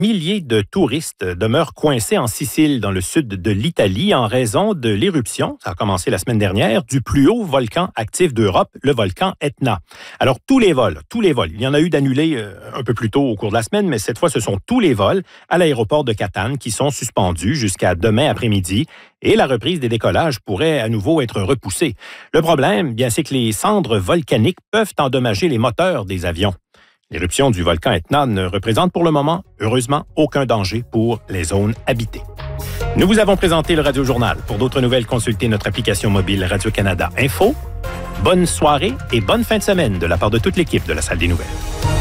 Milliers de touristes demeurent coincés en Sicile, dans le sud de l'Italie, en raison de l'éruption, ça a commencé la semaine dernière, du plus haut volcan actif d'Europe, le volcan Etna. Alors, tous les vols, il y en a eu d'annulés un peu plus tôt au cours de la semaine, mais cette fois, ce sont tous les vols à l'aéroport de Catane qui sont suspendus jusqu'à demain après-midi et la reprise des décollages pourrait à nouveau être repoussée. Le problème, bien, c'est que les cendres volcaniques peuvent endommager les moteurs des avions. L'éruption du volcan Etna ne représente pour le moment, heureusement, aucun danger pour les zones habitées. Nous vous avons présenté le Radio Journal. Pour d'autres nouvelles, consultez notre application mobile Radio-Canada Info. Bonne soirée et bonne fin de semaine de la part de toute l'équipe de la Salle des Nouvelles.